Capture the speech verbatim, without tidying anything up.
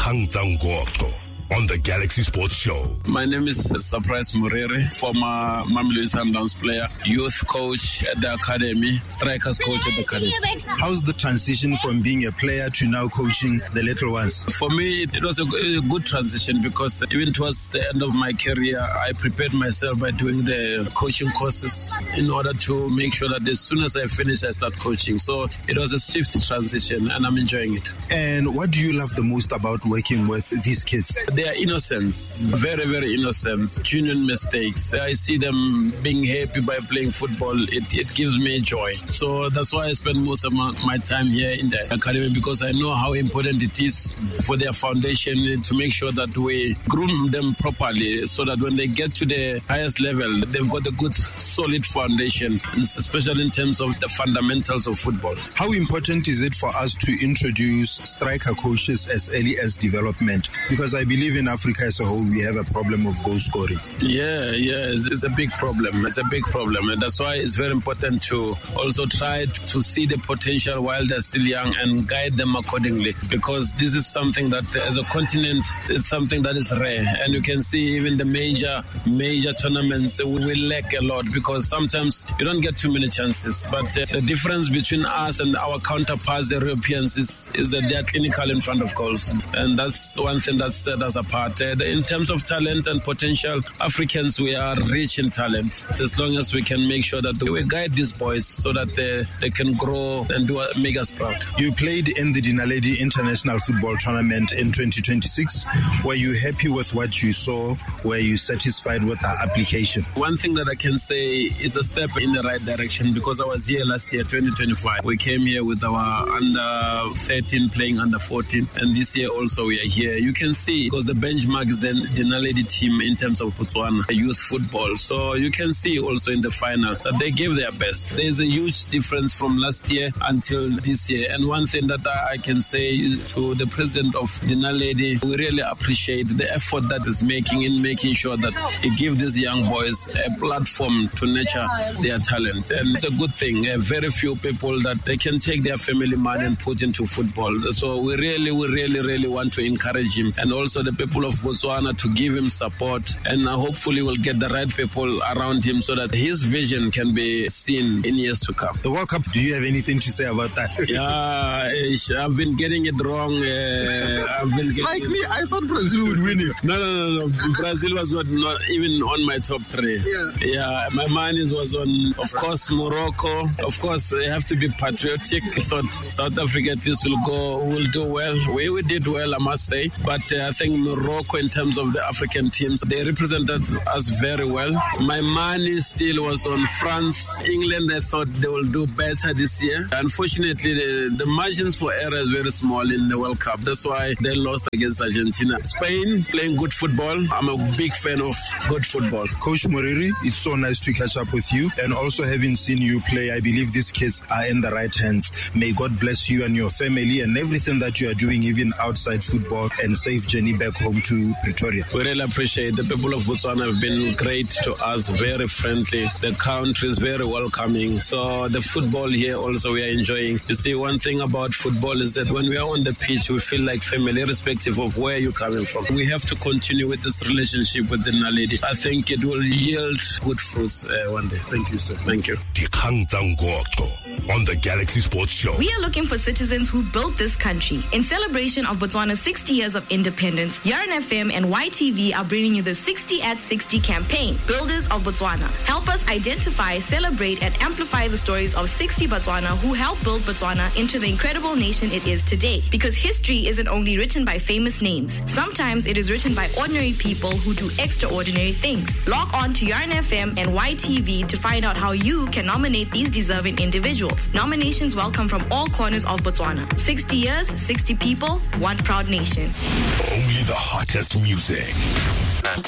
Dikgang tsa Ngoqo on the Galaxy Sports Show. My name is Surprise Murere, former Mamelodi Sundowns player, youth coach at the academy, strikers coach at the academy. How's the transition from being a player to now coaching the little ones? For me, it was a, a good transition because even towards the end of my career, I prepared myself by doing the coaching courses in order to make sure that as soon as I finish, I start coaching. So it was a swift transition and I'm enjoying it. And what do you love the most about working with these kids? They are innocent, very, very innocent, genuine mistakes. I see them being happy by playing football. It, it gives me joy. So that's why I spend most of my, my time here in the academy, because I know how important it is for their foundation to make sure that we groom them properly so that when they get to the highest level, they've got a good, solid foundation, especially in terms of the fundamentals of football. How important is it for us to introduce striker coaches as early as development? Because I believe in Africa as a whole, we have a problem of goal scoring. Yeah, yeah, it's, it's a big problem. It's a big problem. And that's why it's very important to also try to see the potential while they're still young and guide them accordingly. Because this is something that as a continent, it's something that is rare. And you can see even the major, major tournaments, we, we lack a lot because sometimes you don't get too many chances. But uh, the difference between us and our counterparts, the Europeans, is, is that they're clinical in front of goals. And that's one thing that set us apart. Uh, in terms of talent and potential, Africans, we are rich in talent. As long as we can make sure that we guide these boys so that they, they can grow and do, make us proud. You played in the Dinaledi International Football Tournament in twenty twenty-six. Were you happy with what you saw? Were you satisfied with the application? One thing that I can say is a step in the right direction because I was here last year, twenty twenty-five. We came here with our under thirteen playing under fourteen, and this year also we are here. You can see because the benchmark is the Dinaledi team in terms of Botswana youth football. So you can see also in the final that they gave their best. There's a huge difference from last year until this year. And one thing that I can say to the president of Dinaledi, we really appreciate the effort that is making in making sure that he gives these young boys a platform to nurture their talent. And it's a good thing. Uh, very few people that they can take their family money and put into football. So we really, we really, really want to encourage him and also the people of Botswana to give him support, and uh, hopefully we'll get the right people around him so that his vision can be seen in years to come. The World Cup, do you have anything to say about that? Yeah, I've been getting it wrong. Uh, I've been getting like me, I thought Brazil would win it. No, no, no, no. Brazil was not, not even on my top three. Yeah. Yeah, my mind was on, of course, Morocco. Of course, I have to be patriotic. I thought South Africa at least will go, will do well. We, we did well, I must say. But uh, I think Morocco, in terms of the African teams, they represented us very well. My money still was on France. England, I thought they will do better this year. Unfortunately, the, the margins for error is very small in the World Cup. That's why they lost against Argentina. Spain, playing good football. I'm a big fan of good football. Coach Murere, it's so nice to catch up with you. And also having seen you play, I believe these kids are in the right hands. May God bless you and your family and everything that you are doing, even outside football, and safe journey back home to Pretoria. We really appreciate the people of Botswana have been great to us, very friendly. The country is very welcoming. So the football here also we are enjoying. You see, one thing about football is that when we are on the pitch, we feel like family, irrespective of where you're coming from. We have to continue with this relationship with the Naledi. I think it will yield good fruits uh, one day. Thank you, sir. Thank you. Dikgang tsa Ngoqo on the Galaxy Sports Show. We are looking for citizens who built this country. In celebration of Botswana's sixty years of independence, Yarn F M and Y T V are bringing you the sixty at sixty campaign, Builders of Botswana. Help us identify, celebrate, and amplify the stories of sixty Botswana who helped build Botswana into the incredible nation it is today. Because history isn't only written by famous names. Sometimes it is written by ordinary people who do extraordinary things. Log on to Yarn F M and Y T V to find out how you can nominate these deserving individuals. Nominations welcome from all corners of Botswana. sixty years, sixty people, one proud nation. Only the hottest music.